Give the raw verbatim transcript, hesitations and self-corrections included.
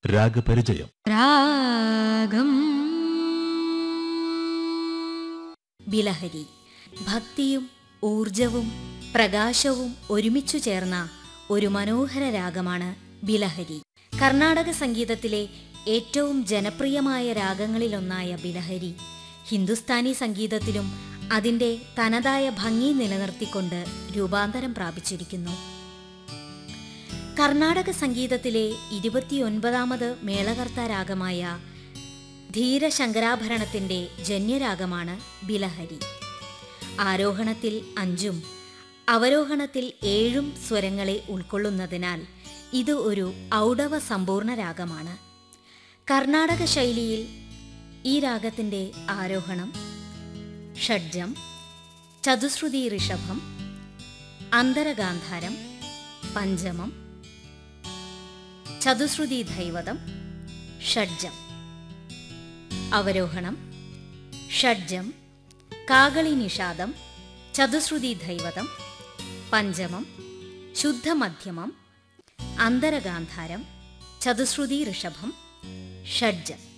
രാഗപരിചയം. രാഗം ബിലഹരി. ഭക്തിയും ഊർജവും പ്രകാശവും ഒരുമിച്ചു ചേർന്ന ഒരു മനോഹര രാഗമാണ് ബിലഹരി. കർണാടക സംഗീതത്തിലെ ഏറ്റവും ജനപ്രിയമായ രാഗങ്ങളിലൊന്നായ ബിലഹരി ഹിന്ദുസ്ഥാനി സംഗീതത്തിലും അതിൻ്റെ തനതായ ഭംഗി നിലനിർത്തിക്കൊണ്ട് രൂപാന്തരം പ്രാപിച്ചിരിക്കുന്നു. കർണാടക സംഗീതത്തിലെ ഇരുപത്തിയൊൻപതാമത് മേളകർത്ത രാഗമായ ധീരശങ്കരാഭരണത്തിൻ്റെ ജന്യരാഗമാണ് ബിലഹരി. ആരോഹണത്തിൽ അഞ്ചും അവരോഹണത്തിൽ ഏഴും സ്വരങ്ങളെ ഉൾക്കൊള്ളുന്നതിനാൽ ഇത് ഒരു ഔഡവ സമ്പൂർണ്ണ രാഗമാണ്. കർണാടക ശൈലിയിൽ ഈ രാഗത്തിൻ്റെ ആരോഹണം ഷഡ്ജം, ചതുശ്രുതി ഋഷഭം, അന്തരഗാന്ധാരം, പഞ്ചമം, ചതുശ്രുതി ധൈവതം, ഷഡ്ജം. അവരോഹണം ഷഡ്ജം, കാകളി നിഷാദം, ചതുശ്രുതി ധൈവതം, പഞ്ചമം, ശുദ്ധമധ്യമം, അന്തരഗാന്ധാരം, ചതുശ്രുതി ഋഷഭം, ഷഡ്ജം.